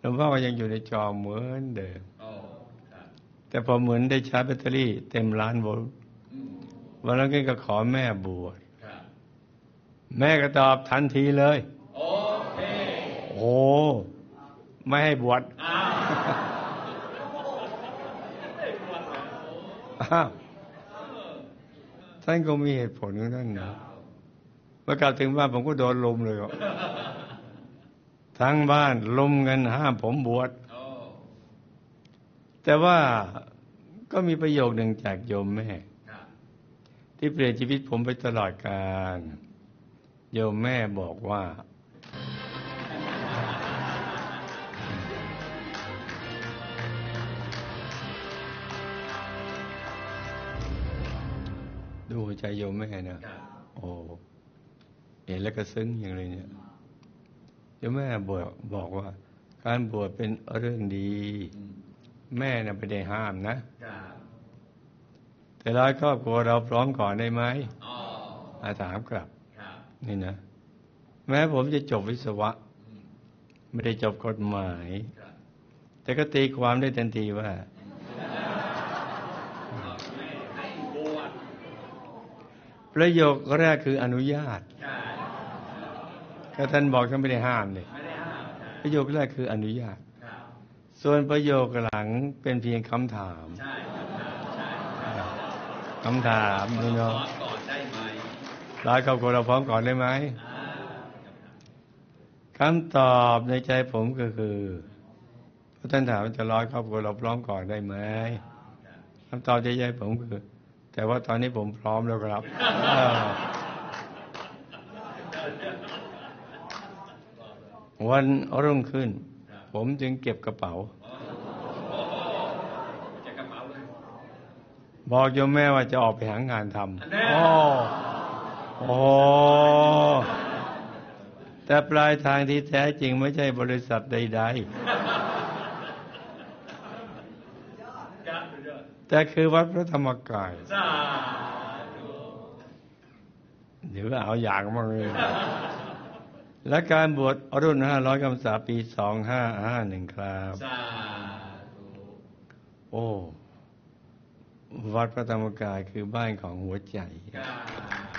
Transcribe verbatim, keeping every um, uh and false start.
หลวงพ่อก็ยังอยู่ในจอเหมือนเดิมโอ้ครับแต่พอเหมือนได้ชาร์จแบตเตอรี่เต็มล้านโวลต์อืมวันนั้นก็ขอแม่บวชครับแม่ก็ตอบทันทีเลยโอเคโอ้ไม่ให้บวชอ้าวอ้าวท่านก็มีเหตุผลของท่านนะเมื่อกลับถึงบ้านผมก็โดนลุมเลยทั้งบ้านลุมกันห้ามผมบวชโอ้แต่ว่าก็มีประโยคหนึ่งจากโยมแม่ครับที่เปลี่ยนชีวิตผมไปตลอดกาลโยมแม่บอกว่าดูหัวใจโยมแม่นะโอ้เห็นแล้วก็ซึ้งอย่างเลยเนี่ยโยมแม่บอกบอกว่าการบวชเป็นเรื่องดี แม่น่ะไม่ได้ห้ามนะแต่ร้อยครอบครัวเราพร้อมก่อนได้ไหมอาถามกลับนี่นะแม้ผมจะจบวิศวะไม่ได้จบกฎหมายแต่ก็ตีความได้ทันทีว่าประโยคแรกคืออนุญาตก็ท่านบอกท่านไม่ได้ห้ามเลยประโยคแรกคืออนุญาตส่วนประโยคหลังเป็นเพียงคำถามคำถามนี่เนาะร้อยครอบครัวเราพร้อมก่อนได้ไหมคำตอบในใจผมก็คือพระท่านถามว่าจะร้อยครอบครัวเราพร้อมก่อนได้ไหมคำตอบในใจผมคือแต่ว่าตอนนี้ผมพร้อมแล้วครับวันรุ่งขึ้นผมจึงเก็บกระเป๋าบอกโยมแม่ว่าจะออกไปหางานทำโอ้โอ้แต่ปลายทางที่แท้จริงไม่ใช่บริษัทใดๆแต่คือวัดพระธรรมกายเดี๋ยวเอาอย่างมาเลยและการบวชรุ่นห้าร้อยกรรมษาปีสองห้าห้าหนึ่งครับโอ้วัดพระธรรมกายคือบ้านของหัวใจ